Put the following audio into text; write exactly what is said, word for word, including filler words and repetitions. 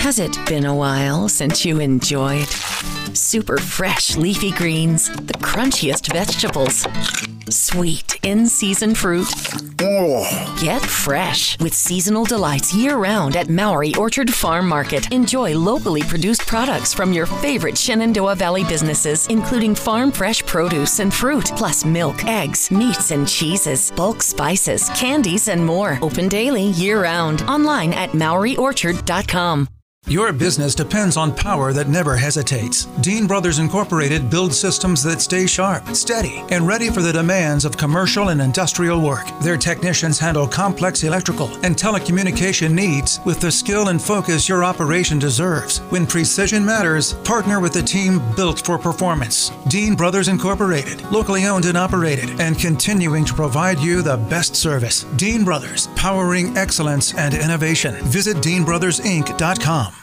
Has it been a while since you enjoyed super fresh leafy greens, the crunchiest vegetables, sweet in-season fruit? Oh. Get fresh with seasonal delights year-round at Maury Orchard Farm Market. Enjoy locally produced products from your favorite Shenandoah Valley businesses, including farm fresh produce and fruit, plus milk, eggs, meats and cheeses, bulk spices, candies, and more. Open daily year-round. Online at Maury Orchard dot com. Your business depends on power that never hesitates. Dean Brothers Incorporated builds systems that stay sharp, steady, and ready for the demands of commercial and industrial work. Their technicians handle complex electrical and telecommunication needs with the skill and focus your operation deserves. When precision matters, partner with a team built for performance. Dean Brothers Incorporated, locally owned and operated, and continuing to provide you the best service. Dean Brothers, powering excellence and innovation. Visit Dean Brothers Inc dot com.